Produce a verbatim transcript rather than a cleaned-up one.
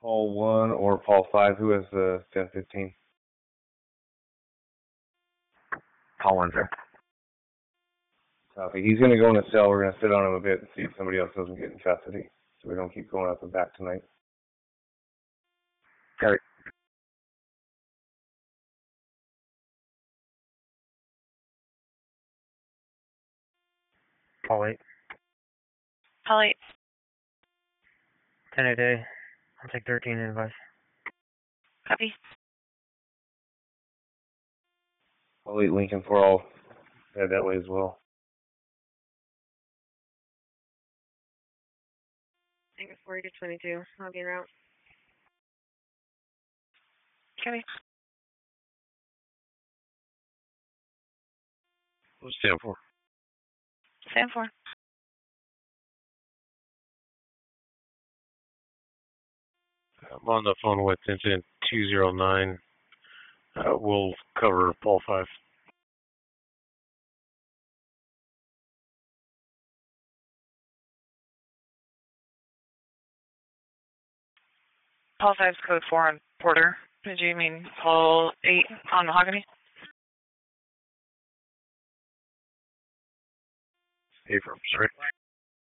Paul one or Paul five. Who has the ten fifteen? Paul one, sir. Copy. He's going to go in a cell. We're going to sit on him a bit and see if somebody else doesn't get in custody, so we don't keep going up and back tonight. Copy. Paul eight. Paul eight. ten a day. I'll take thirteen in advice. Copy. Paul eight Lincoln four, I'll head that way as well. Anchor forty to twenty-two. I'll be en route. Copy. What's stand for? Stand for. I'm on the phone with incident two zero nine. Uh, we'll cover Paul five. Paul five's code four on Porter. Did you mean Paul eight on Mahogany? Hey, from sorry.